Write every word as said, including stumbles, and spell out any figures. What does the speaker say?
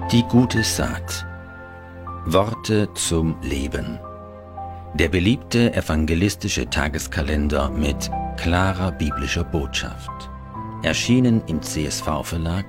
Die gute Saat. Worte zum Leben. Der beliebte evangelistische Tageskalender mit klarer biblischer Botschaft. Erschienen im C S V-Verlag